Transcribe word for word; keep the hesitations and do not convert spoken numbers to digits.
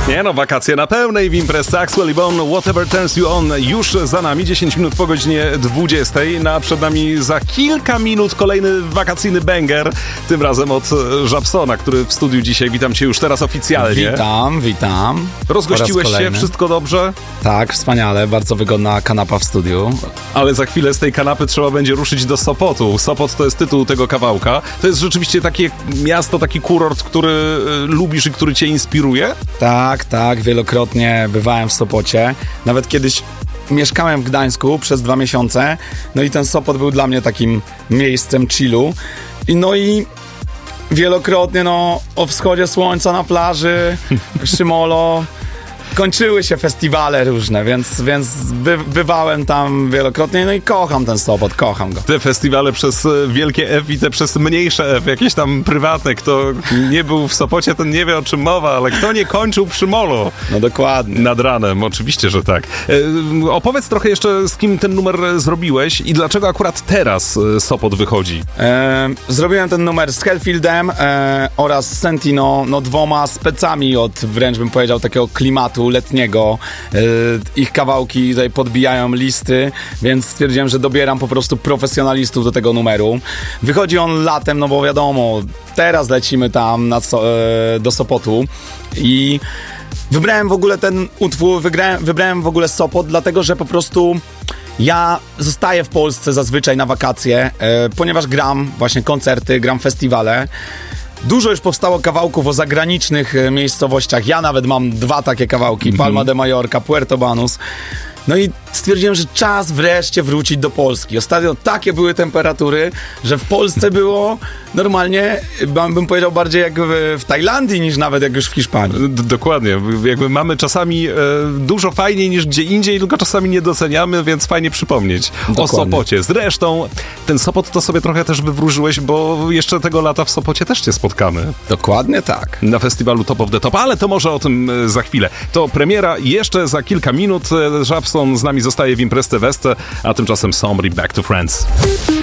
Nie no, wakacje na pełnej w imprez Axwell i Bone, Whatever Turns You On już za nami, dziesięć minut po godzinie dwudziestej, no a przed nami za kilka minut kolejny wakacyjny banger, tym razem od Żabsona, który w studiu dzisiaj. Witam cię już teraz oficjalnie. Witam, witam. Rozgościłeś się, wszystko dobrze? Tak, wspaniale, bardzo wygodna kanapa w studiu. Ale za chwilę z tej kanapy trzeba będzie ruszyć do Sopotu. Sopot to jest tytuł tego kawałka. To jest rzeczywiście takie miasto, taki kurort, który y, lubisz i który cię inspiruje? Tak, tak, wielokrotnie bywałem w Sopocie. Nawet kiedyś mieszkałem w Gdańsku przez dwa miesiące. No i ten Sopot był dla mnie takim miejscem chillu. I no i wielokrotnie, no, o wschodzie słońca na plaży, Szymolo, kończyły się festiwale różne, więc, więc by, bywałem tam wielokrotnie, no i kocham ten Sopot, kocham go. Te festiwale przez wielkie F i te przez mniejsze F, jakieś tam prywatne, kto nie był w Sopocie, ten nie wie, o czym mowa, ale kto nie kończył przy molo? No dokładnie. Nad ranem, oczywiście, że tak. E, opowiedz trochę jeszcze, z kim ten numer zrobiłeś i dlaczego akurat teraz Sopot wychodzi? E, zrobiłem ten numer z Hellfieldem e, oraz Sentino, no dwoma specami od, wręcz bym powiedział, takiego klimatu letniego. E, ich kawałki tutaj podbijają listy, więc stwierdziłem, że dobieram po prostu profesjonalistów do tego numeru. Wychodzi on latem, no bo wiadomo, teraz lecimy tam na so, e, do Sopotu i wybrałem w ogóle ten utwór, wygrałem, wybrałem w ogóle Sopot, dlatego że po prostu ja zostaję w Polsce zazwyczaj na wakacje, e, ponieważ gram właśnie koncerty, gram festiwale. Dużo już powstało kawałków o zagranicznych e, miejscowościach. Ja nawet mam dwa takie kawałki. Mm-hmm. Palma de Mallorca, Puerto Banús. No i stwierdziłem, że czas wreszcie wrócić do Polski. Ostatnio takie były temperatury, że w Polsce było normalnie, bym powiedział, bardziej jak w, w Tajlandii niż nawet jak już w Hiszpanii. D- dokładnie. Jakby mamy czasami e, dużo fajniej niż gdzie indziej, tylko czasami nie doceniamy, więc fajnie przypomnieć Dokładnie. o Sopocie. Zresztą ten Sopot to sobie trochę też wywróżyłeś, bo jeszcze tego lata w Sopocie też cię spotkamy. Dokładnie tak. Na festiwalu Top of the Top, ale to może o tym e, za chwilę. To premiera jeszcze za kilka minut. E, Żabson z nami zostaje w Imprez Te Weste, a tymczasem Sombri Back to Friends.